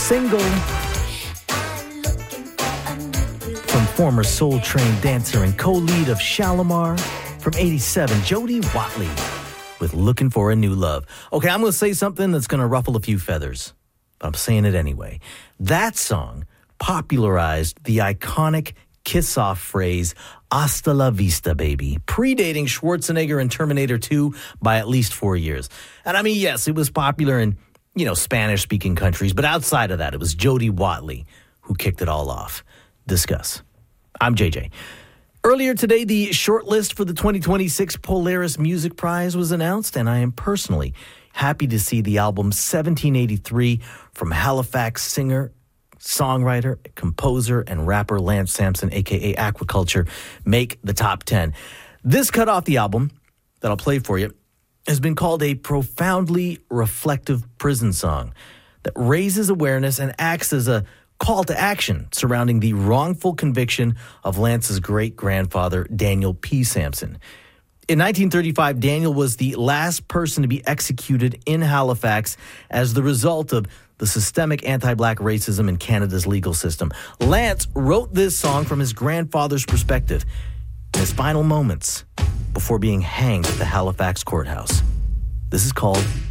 single from former Soul Train dancer and co-lead of Shalimar from 87, Jody Watley with Looking for a New Love. Okay, I'm going to say something that's going to ruffle a few feathers, but I'm saying it anyway. That song popularized the iconic kiss-off phrase, "Hasta la vista, baby," predating Schwarzenegger and Terminator 2 by at least 4 years. And I mean, yes, it was popular in, Spanish-speaking countries, but outside of that, it was Jody Watley who kicked it all off. Discuss. I'm JJ. Earlier today, the shortlist for the 2026 Polaris Music Prize was announced, and I am personally happy to see the album 1783 from Halifax singer, songwriter, composer, and rapper Lance Sampson, a.k.a. Aquaculture, make the top 10. This cut off the album that I'll play for you has been called a profoundly reflective prison song that raises awareness and acts as a call to action surrounding the wrongful conviction of Lance's great-grandfather, Daniel P. Sampson. In 1935, Daniel was the last person to be executed in Halifax as the result of the systemic anti-black racism in Canada's legal system. Lance wrote this song from his grandfather's perspective in his final moments before being hanged at the Halifax courthouse. This is called